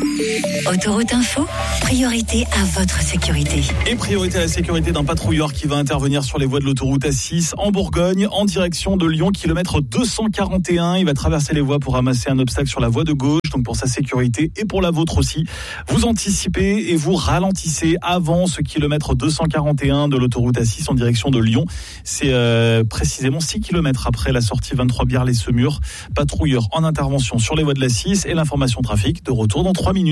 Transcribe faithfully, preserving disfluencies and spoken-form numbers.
Autoroute Info, priorité à votre sécurité. Et priorité à la sécurité d'un patrouilleur qui va intervenir sur les voies de l'autoroute A six en Bourgogne, en direction de Lyon, kilomètre deux cent quarante et un. Il va traverser les voies pour ramasser un obstacle sur la voie de gauche, donc pour sa sécurité et pour la vôtre aussi. Vous anticipez et vous ralentissez avant ce kilomètre deux cent quarante et un de l'autoroute A six en direction de Lyon. C'est euh, précisément six kilomètres après la sortie vingt-trois Biarles-les-Semur. Patrouilleur en intervention sur les voies de l'A six et l'information trafic de retour dans trois minutes.